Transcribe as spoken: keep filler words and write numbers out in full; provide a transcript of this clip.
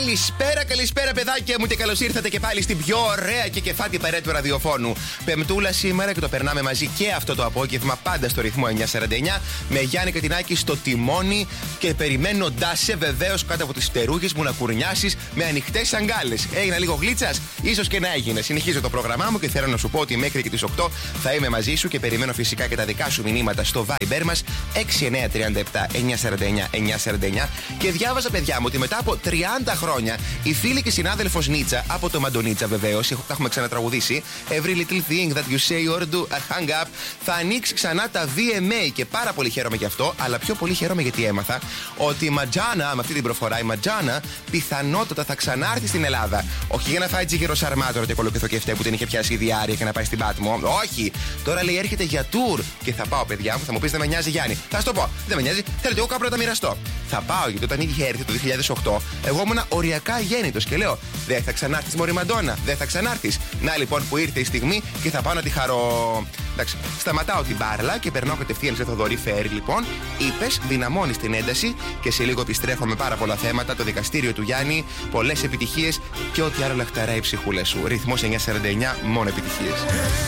Καλησπέρα, καλησπέρα, παιδάκια μου, και καλώς ήρθατε και πάλι στην πιο ωραία και κεφάτη παρέα του ραδιοφώνου. Πεμπτούλα σήμερα και το περνάμε μαζί και αυτό το απόγευμα, πάντα στο ρυθμό εννιά σαράντα εννιά, με Γιάννη Κατινάκη στο τιμόνι και περιμένοντάς σε βεβαίως κάτω από τις φτερούγες μου να κουρνιάσεις με ανοιχτές αγκάλες. Έγινα λίγο γλίτσας, ίσως και να έγινε. Συνεχίζω το πρόγραμμά μου και θέλω να σου πω ότι μέχρι και τις οκτώ θα είμαι μαζί σου και περιμένω φυσικά και τα δικά σου μηνύματα στο Viber μας έξι εννιά τρία επτά εννιά σαράντα εννιά εννιά σαράντα εννιά. Και διάβαζα, παιδιά μου, ότι μετά από τριάντα χρόνια η φίλη και συνάδελφος Νίτσα, από το Μαντονίτσα βεβαίως, τα έχουμε ξανατραγουδήσει, Every little thing that you say or do, I hang up, θα ανοίξει ξανά τα βι εμ έι και πάρα πολύ χαίρομαι γι' αυτό, αλλά πιο πολύ χαίρομαι γιατί έμαθα ότι η Ματζάνα, με αυτή την προφορά, η Ματζάνα πιθανότατα θα ξανάρθει στην Ελλάδα. Όχι για να φάει τζίγερο σαρμάτορα και κολοκυθοκευτέ που την είχε πιάσει η διάρκεια και να πάει στην Πάτμο. Όχι! Τώρα λέει έρχεται για tour και θα πάω, παιδιά μου. Θα μου πει δεν με νοιάζει, Γιάννη. Θα σου το πω. Δεν με νοιάζει. Θέλω και εγώ κάπου να τα μοιραστώ. Θα πάω γιατί όταν είχε έρθει το δύο χιλιάδες οκτώ, εγώ ήμουν οριακά γέννητος και λέω δεν θα ξανάρθεις, μωρή Μαντόνα, δεν θα ξανάρθεις. Να λοιπόν που ήρθε η στιγμή και θα πάω να τη χαρώ. Εντάξει, σταματάω την μπάρλα και περνάω κατευθείαν σε Θοδωρή Φέρη, λοιπόν. Είπες, δυναμώνεις την ένταση και σε λίγο επιστρέφω με πάρα πολλά θέματα. Το δικαστήριο του Γιάννη, πολλές επιτυχίες και ό,τι άλλο λαχταράει η ψυχούλα σου. Ρυθμός εννιά σαράντα εννιά, μόνο επιτυχίες.